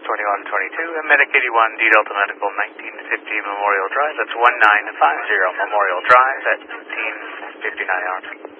2122, and Medic 81, D Delta Medical 1950 Memorial Drive. That's 1950 Memorial Drive at 1959 hours.